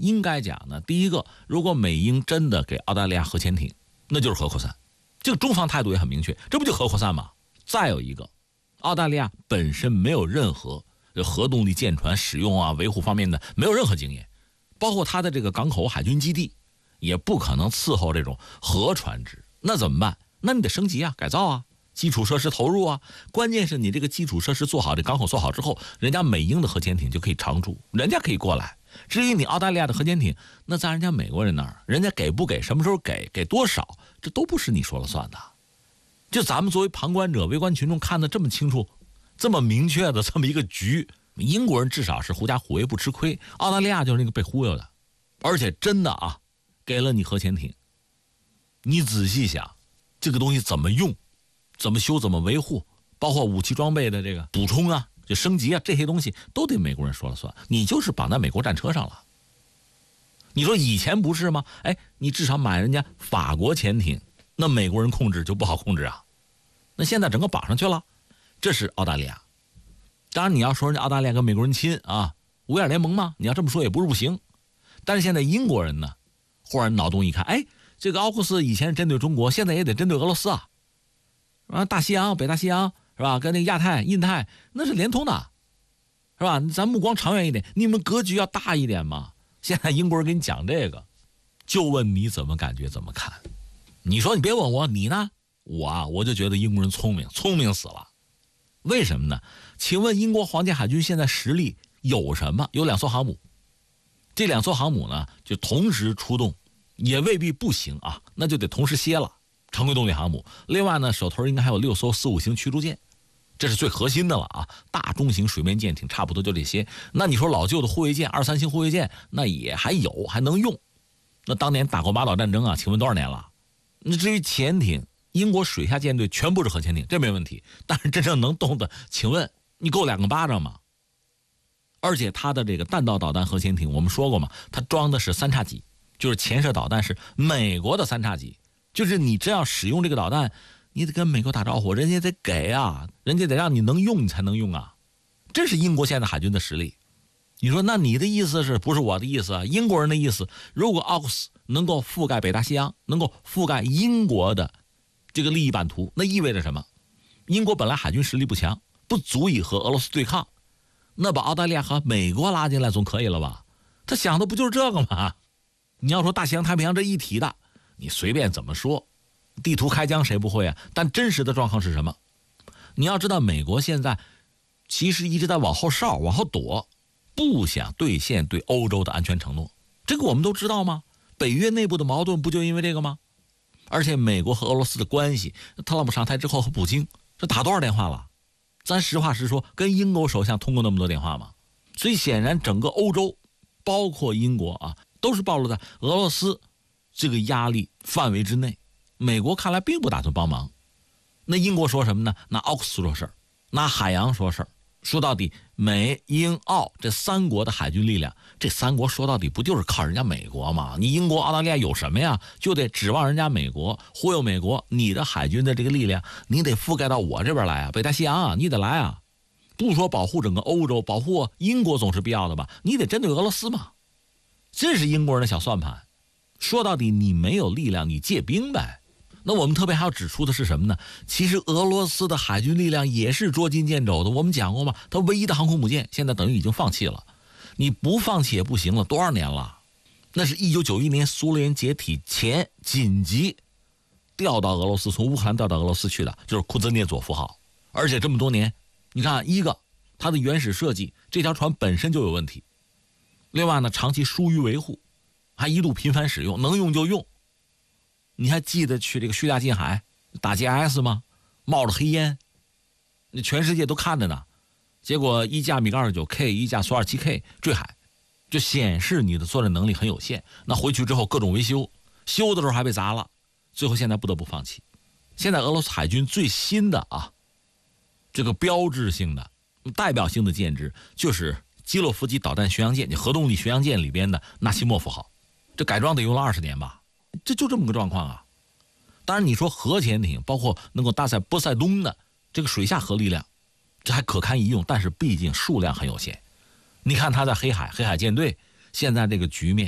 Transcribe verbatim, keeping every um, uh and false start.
应该讲呢，第一个，如果美英真的给澳大利亚核潜艇，那就是核扩散，这个中方态度也很明确，这不就核扩散吗？再有一个，澳大利亚本身没有任何核动力舰船使用啊、维护方面的没有任何经验，包括它的这个港口海军基地也不可能伺候这种核船只，那怎么办？那你得升级啊，改造啊，基础设施投入啊，关键是你这个基础设施做好，这港口做好之后，人家美英的核潜艇就可以常驻，人家可以过来。至于你澳大利亚的核潜艇，那在人家美国人那儿，人家给不给，什么时候给，给多少，这都不是你说了算的。就咱们作为旁观者、围观群众看得这么清楚、这么明确的这么一个局，英国人至少是狐假虎威不吃亏，澳大利亚就是那个被忽悠的。而且真的啊，给了你核潜艇，你仔细想，这个东西怎么用，怎么修，怎么维护，包括武器装备的这个补充啊，就升级啊，这些东西都得美国人说了算，你就是绑在美国战车上了。你说以前不是吗？哎，你至少买人家法国潜艇，那美国人控制就不好控制啊。那现在整个绑上去了，这是澳大利亚。当然你要说人家澳大利亚跟美国人亲啊，五眼联盟嘛，你要这么说也不是不行。但是现在英国人呢，忽然脑洞一看，哎，这个奥库斯以前是针对中国，现在也得针对俄罗斯啊，啊，大西洋、北大西洋是吧？跟那个亚太、印太那是连通的，是吧？咱目光长远一点，你们格局要大一点嘛。现在英国人给你讲这个，就问你怎么感觉，怎么看？你说你别问我，你呢？我啊，我就觉得英国人聪明，聪明死了。为什么呢？请问英国皇家海军现在实力有什么？有两艘航母，这两艘航母呢，就同时出动，也未必不行啊，那就得同时歇了。常规动力航母，另外呢，手头应该还有六艘四五型驱逐舰，这是最核心的了啊。大中型水面舰艇差不多就这些。那你说老旧的护卫舰，二三型护卫舰，那也还有，还能用。那当年打过马岛战争啊，请问多少年了？那至于潜艇，英国水下舰队全部是核潜艇，这没问题。但是真正能动的，请问你够两个巴掌吗？而且它的这个弹道导弹核潜艇，我们说过嘛，它装的是三叉戟，就是潜射导弹是美国的三叉戟。就是你真要使用这个导弹，你得跟美国打招呼，人家得给啊，人家得让你能用，你才能用啊。这是英国现在海军的实力。你说那你的意思是不是我的意思啊？英国人的意思，如果奥克斯能够覆盖北大西洋，能够覆盖英国的这个利益版图，那意味着什么？英国本来海军实力不强，不足以和俄罗斯对抗，那把澳大利亚和美国拉进来总可以了吧？他想的不就是这个吗？你要说大西洋太平洋这一体的，你随便怎么说，地图开疆谁不会啊？但真实的状况是什么？你要知道，美国现在其实一直在往后稍，往后躲，不想兑现对欧洲的安全承诺。这个我们都知道吗？北约内部的矛盾不就因为这个吗？而且美国和俄罗斯的关系，特朗普上台之后和普京这打多少电话了？咱实话实说，跟英国首相通过那么多电话吗？所以显然整个欧洲，包括英国啊，都是暴露在俄罗斯这个压力范围之内。美国看来并不打算帮忙。那英国说什么呢？拿奥克斯说事儿，拿海洋说事儿。说到底，美英澳这三国的海军力量，这三国说到底不就是靠人家美国吗？你英国澳大利亚有什么呀？就得指望人家美国，忽悠美国，你的海军的这个力量你得覆盖到我这边来啊，北大西洋啊，你得来啊。不说保护整个欧洲，保护英国总是必要的吧，你得针对俄罗斯嘛。这是英国人的小算盘。说到底，你没有力量，你借兵呗。那我们特别还要指出的是什么呢？其实俄罗斯的海军力量也是捉襟见肘的。我们讲过嘛，它唯一的航空母舰现在等于已经放弃了。你不放弃也不行了，多少年了？那是一九九一年苏联解体前紧急调到俄罗斯，从乌克兰调到俄罗斯去的，就是库兹涅佐夫号。而且这么多年，你看，一个它的原始设计，这条船本身就有问题；另外呢，长期疏于维护，还一度频繁使用，能用就用。你还记得去这个叙利亚近海打 G I S 吗？冒着黑烟，那全世界都看着呢。结果一架米格二十九 K， 一架苏二十七 K 坠海，就显示你的作战能力很有限。那回去之后各种维修，修的时候还被砸了，最后现在不得不放弃。现在俄罗斯海军最新的啊，这个标志性的、代表性的舰只就是基洛夫级导弹巡洋舰，核动力巡洋舰里边的纳西莫夫号，这改装得用了二十年吧。这就这么个状况啊！当然，你说核潜艇，包括能够搭载波塞冬的这个水下核力量，这还可堪一用，但是毕竟数量很有限。你看他在黑海，黑海舰队现在这个局面，